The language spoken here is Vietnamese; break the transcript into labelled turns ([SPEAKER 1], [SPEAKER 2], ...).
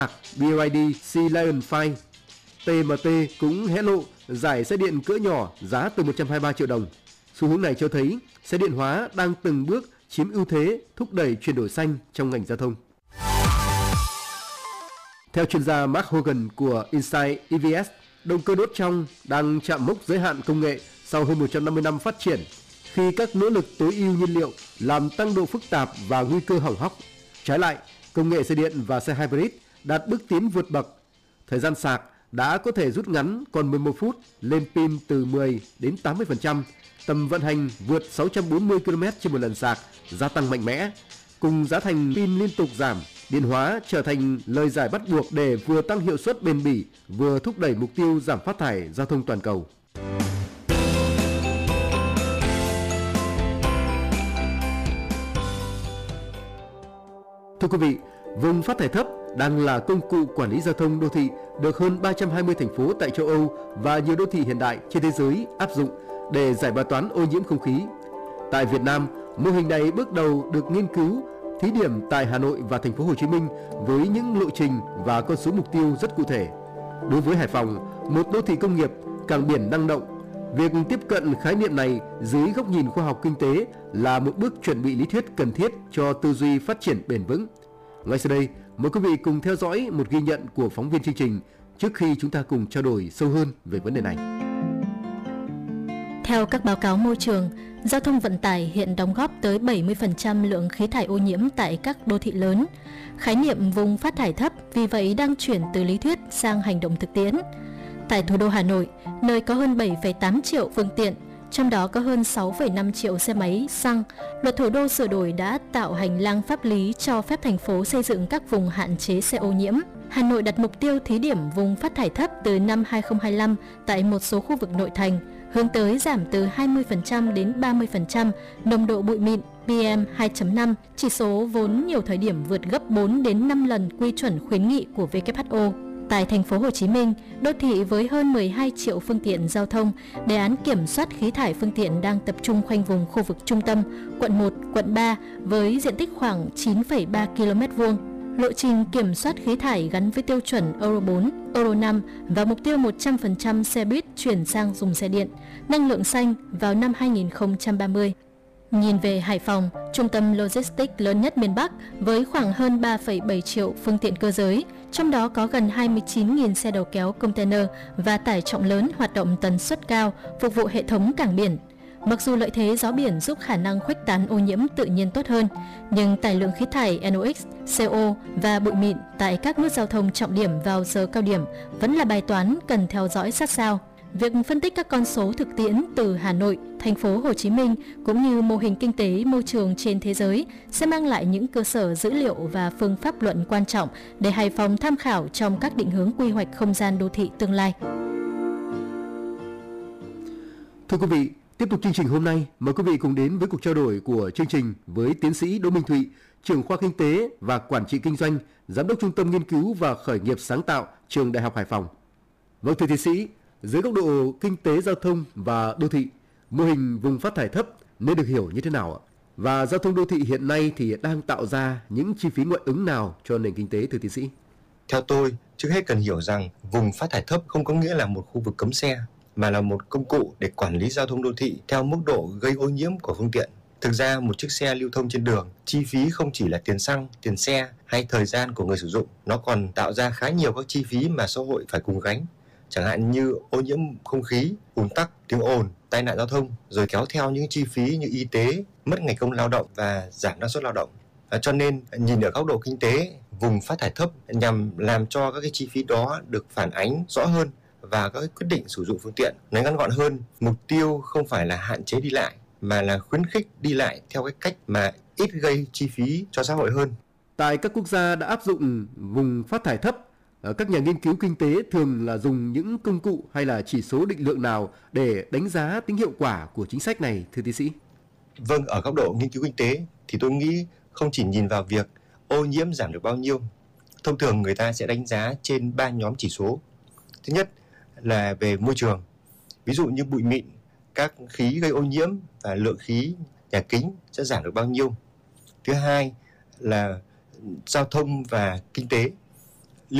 [SPEAKER 1] BYD Sea Lion 5. TMT cũng hé lộ giải xe điện cỡ nhỏ giá từ 123 triệu đồng. Xu hướng này cho thấy xe điện hóa đang từng bước chiếm ưu thế, thúc đẩy chuyển đổi xanh trong ngành giao thông. Theo chuyên gia Mark Hogan của Insight EVS, động cơ đốt trong đang chạm mốc giới hạn công nghệ sau hơn 150 năm phát triển, khi các nỗ lực tối ưu nhiên liệu làm tăng độ phức tạp và nguy cơ hỏng hóc. Trái lại, công nghệ xe điện và xe hybrid đạt bước tiến vượt bậc. Thời gian sạc đã có thể rút ngắn còn 11 phút, lên pin từ 10 đến 80%, tầm vận hành vượt 640 km trên một lần sạc, gia tăng mạnh mẽ. Cùng giá thành pin liên tục giảm, điện hóa trở thành lời giải bắt buộc để vừa tăng hiệu suất bền bỉ, vừa thúc đẩy mục tiêu giảm phát thải giao thông toàn cầu. Thưa quý vị, vùng phát thải thấp đang là công cụ quản lý giao thông đô thị được hơn 320 thành phố tại châu Âu và nhiều đô thị hiện đại trên thế giới áp dụng để giải bài toán ô nhiễm không khí. Tại Việt Nam, mô hình này bước đầu được nghiên cứu, thí điểm tại Hà Nội và thành phố Hồ Chí Minh với những lộ trình và con số mục tiêu rất cụ thể. Đối với Hải Phòng, một đô thị công nghiệp, cảng biển năng động, việc tiếp cận khái niệm này dưới góc nhìn khoa học kinh tế là một bước chuẩn bị lý thuyết cần thiết cho tư duy phát triển bền vững. Ngay sau đây, mời quý vị cùng theo dõi một ghi nhận của phóng viên chương trình trước khi chúng ta cùng trao đổi sâu hơn về vấn đề này.
[SPEAKER 2] Theo các báo cáo môi trường, giao thông vận tải hiện đóng góp tới 70% lượng khí thải ô nhiễm tại các đô thị lớn. Khái niệm vùng phát thải thấp vì vậy đang chuyển từ lý thuyết sang hành động thực tiễn. Tại thủ đô Hà Nội, nơi có hơn 7,8 triệu phương tiện, trong đó có hơn 6,5 triệu xe máy xăng, luật thủ đô sửa đổi đã tạo hành lang pháp lý cho phép thành phố xây dựng các vùng hạn chế xe ô nhiễm. Hà Nội đặt mục tiêu thí điểm vùng phát thải thấp từ năm 2025 tại một số khu vực nội thành, hướng tới giảm từ 20% đến 30% nồng độ bụi mịn PM2.5, chỉ số vốn nhiều thời điểm vượt gấp 4 đến 5 lần quy chuẩn khuyến nghị của WHO. Tại thành phố Hồ Chí Minh, đô thị với hơn 12 triệu phương tiện giao thông, đề án kiểm soát khí thải phương tiện đang tập trung khoanh vùng khu vực trung tâm, quận 1, quận 3 với diện tích khoảng 9,3 km². Lộ trình kiểm soát khí thải gắn với tiêu chuẩn Euro 4, Euro 5 và mục tiêu 100% xe buýt chuyển sang dùng xe điện, năng lượng xanh vào năm 2030. Nhìn về Hải Phòng, trung tâm logistics lớn nhất miền Bắc với khoảng hơn 3,7 triệu phương tiện cơ giới, trong đó có gần 29.000 xe đầu kéo container và tải trọng lớn hoạt động tần suất cao, phục vụ hệ thống cảng biển. Mặc dù lợi thế gió biển giúp khả năng khuếch tán ô nhiễm tự nhiên tốt hơn, nhưng tải lượng khí thải NOx, CO và bụi mịn tại các nút giao thông trọng điểm vào giờ cao điểm vẫn là bài toán cần theo dõi sát sao. Việc phân tích các con số thực tiễn từ Hà Nội, thành phố Hồ Chí Minh cũng như mô hình kinh tế môi trường trên thế giới sẽ mang lại những cơ sở dữ liệu và phương pháp luận quan trọng để Hải Phòng tham khảo trong các định hướng quy hoạch không gian đô thị tương lai.
[SPEAKER 1] Thưa quý vị, tiếp tục chương trình hôm nay, mời quý vị cùng đến với cuộc trao đổi của chương trình với tiến sĩ Đỗ Minh Thụy, trưởng khoa kinh tế và quản trị kinh doanh, giám đốc trung tâm nghiên cứu và khởi nghiệp sáng tạo trường Đại học Hải Phòng. Vâng, thưa tiến sĩ, dưới góc độ kinh tế giao thông và đô thị, mô hình vùng phát thải thấp nên được hiểu như thế nào ạ? Và giao thông đô thị hiện nay thì đang tạo ra những chi phí ngoại ứng nào cho nền kinh tế, thưa tiến sĩ?
[SPEAKER 3] Theo tôi, trước hết cần hiểu rằng vùng phát thải thấp không có nghĩa là một khu vực cấm xe, mà là một công cụ để quản lý giao thông đô thị theo mức độ gây ô nhiễm của phương tiện. Thực ra, một chiếc xe lưu thông trên đường, chi phí không chỉ là tiền xăng, tiền xe hay thời gian của người sử dụng, nó còn tạo ra khá nhiều các chi phí mà xã hội phải cùng gánh. Chẳng hạn như ô nhiễm không khí, ùn tắc, tiếng ồn, tai nạn giao thông, rồi kéo theo những chi phí như y tế, mất ngày công lao động và giảm năng suất lao động. Cho nên, nhìn ở góc độ kinh tế, vùng phát thải thấp nhằm làm cho các cái chi phí đó được phản ánh rõ hơn và các quyết định sử dụng phương tiện nói ngắn gọn hơn. Mục tiêu không phải là hạn chế đi lại, mà là khuyến khích đi lại theo cái cách mà ít gây chi phí cho xã hội hơn.
[SPEAKER 1] Tại các quốc gia đã áp dụng vùng phát thải thấp, các nhà nghiên cứu kinh tế thường là dùng những công cụ hay là chỉ số định lượng nào để đánh giá tính hiệu quả của chính sách này, thưa tiến sĩ?
[SPEAKER 3] Vâng, ở góc độ nghiên cứu kinh tế thì tôi nghĩ không chỉ nhìn vào việc ô nhiễm giảm được bao nhiêu. Thông thường người ta sẽ đánh giá trên 3 nhóm chỉ số. Thứ nhất là về môi trường, ví dụ như bụi mịn, các khí gây ô nhiễm và lượng khí nhà kính sẽ giảm được bao nhiêu. Thứ hai là giao thông và kinh tế,